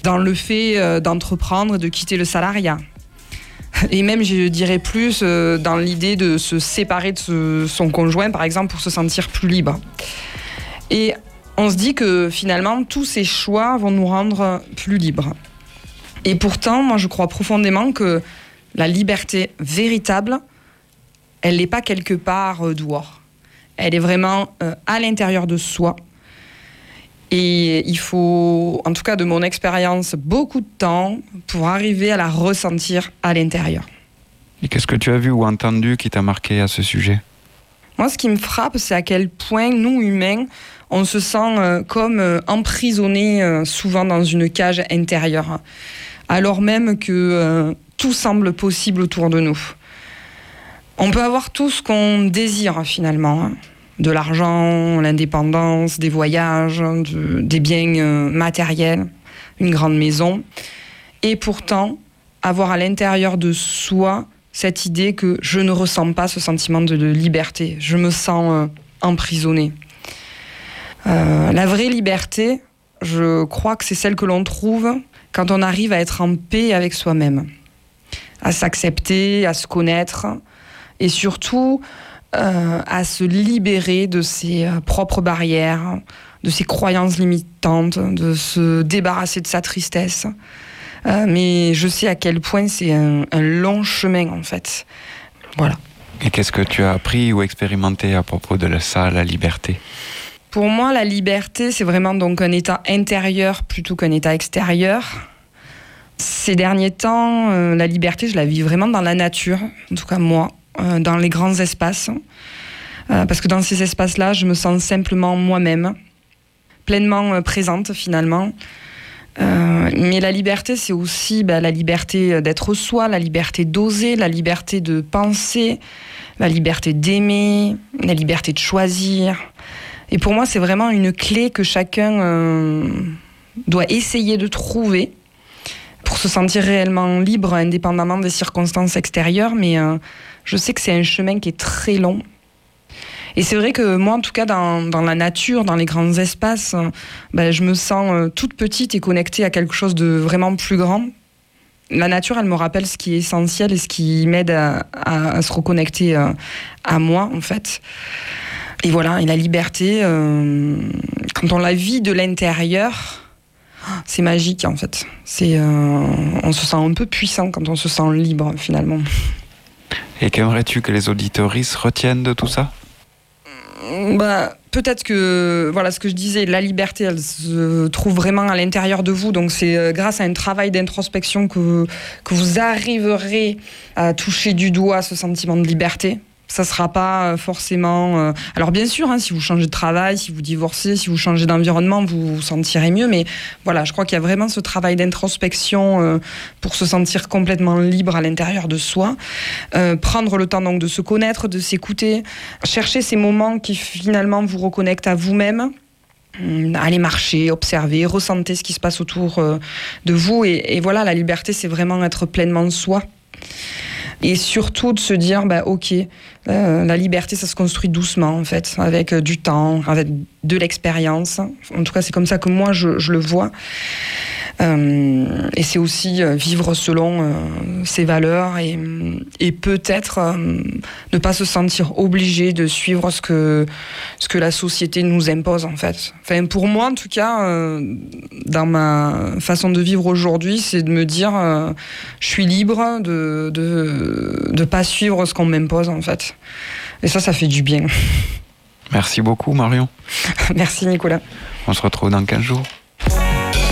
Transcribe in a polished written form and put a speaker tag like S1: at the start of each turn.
S1: dans le fait d'entreprendre, de quitter le salariat. Et même, je dirais plus, dans l'idée de se séparer de son conjoint, par exemple, pour se sentir plus libre. Et on se dit que finalement, tous ces choix vont nous rendre plus libres. Et pourtant, moi, je crois profondément que la liberté véritable, elle n'est pas quelque part dehors. Elle est vraiment à l'intérieur de soi. Et il faut, en tout cas de mon expérience, beaucoup de temps pour arriver à la ressentir à l'intérieur.
S2: Et qu'est-ce que tu as vu ou entendu qui t'a marqué à ce sujet ?
S1: Moi, ce qui me frappe, c'est à quel point nous, humains, on se sent comme emprisonnés souvent dans une cage intérieure, alors même que tout semble possible autour de nous. On peut avoir tout ce qu'on désire finalement, de l'argent, l'indépendance, des voyages, des biens matériels, une grande maison. Et pourtant, avoir à l'intérieur de soi cette idée que je ne ressens pas ce sentiment de liberté. Je me sens emprisonnée. La vraie liberté, je crois que c'est celle que l'on trouve quand on arrive à être en paix avec soi-même, à s'accepter, à se connaître et surtout à se libérer de ses propres barrières, de ses croyances limitantes, de se débarrasser de sa tristesse. Mais je sais à quel point c'est un long chemin en fait. Voilà.
S2: Et qu'est-ce que tu as appris ou expérimenté à propos de ça, la liberté ?
S1: Pour moi, la liberté, c'est vraiment donc un état intérieur plutôt qu'un état extérieur. Ces derniers temps, la liberté, je la vis vraiment dans la nature, en tout cas moi, dans les grands espaces. Parce que dans ces espaces-là, je me sens simplement moi-même, pleinement présente finalement. Mais la liberté, c'est aussi la liberté d'être soi, la liberté d'oser, la liberté de penser, la liberté d'aimer, la liberté de choisir. Et pour moi, c'est vraiment une clé que chacun doit essayer de trouver pour se sentir réellement libre, indépendamment des circonstances extérieures. Mais je sais que c'est un chemin qui est très long. Et c'est vrai que moi, en tout cas, dans la nature, dans les grands espaces, je me sens toute petite et connectée à quelque chose de vraiment plus grand. La nature, elle me rappelle ce qui est essentiel et ce qui m'aide à se reconnecter à moi, en fait. Et voilà, et la liberté, quand on la vit de l'intérieur, c'est magique, en fait. On se sent un peu puissant quand on se sent libre, finalement.
S2: Et qu'aimerais-tu que les auditoristes retiennent de tout ça ?
S1: Peut-être que, voilà ce que je disais, la liberté, elle se trouve vraiment à l'intérieur de vous. Donc c'est grâce à un travail d'introspection que vous arriverez à toucher du doigt ce sentiment de liberté. Ça sera pas forcément... Alors bien sûr, si vous changez de travail, si vous divorcez, si vous changez d'environnement, vous vous sentirez mieux. Mais voilà, je crois qu'il y a vraiment ce travail d'introspection pour se sentir complètement libre à l'intérieur de soi. Prendre le temps donc de se connaître, de s'écouter. Chercher ces moments qui finalement vous reconnectent à vous-même. Aller marcher, observer, ressentir ce qui se passe autour de vous. Et voilà, la liberté, c'est vraiment être pleinement soi. Et surtout de se dire, ok, la liberté, ça se construit doucement, en fait, avec du temps, avec de l'expérience. En tout cas, c'est comme ça que moi, je le vois. Et c'est aussi vivre selon ses valeurs et peut-être ne pas se sentir obligé de suivre ce que la société nous impose, en fait. Enfin, pour moi, en tout cas, dans ma façon de vivre aujourd'hui, c'est de me dire je suis libre de pas suivre ce qu'on m'impose, en fait. Et ça fait du bien.
S2: Merci beaucoup, Marion.
S1: Merci, Nicolas.
S2: On se retrouve dans 15 jours.